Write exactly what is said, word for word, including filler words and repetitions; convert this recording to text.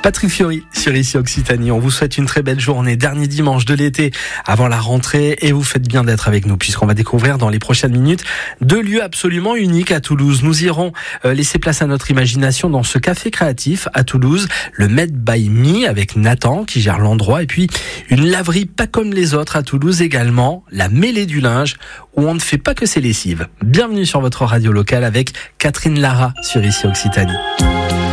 Patrick Fiori sur Ici Occitanie. On vous souhaite une très belle journée, dernier dimanche de l'été avant la rentrée, et vous faites bien d'être avec nous puisqu'on va découvrir dans les prochaines minutes deux lieux absolument uniques à Toulouse. Nous irons euh, laisser place à notre imagination dans ce café créatif à Toulouse, le Made by Me avec Nathan qui gère l'endroit, et puis une laverie pas comme les autres à Toulouse également, la Mêlée du linge, où on ne fait pas que ses lessives. Bienvenue sur votre radio locale avec Catherine Lara sur Ici Occitanie.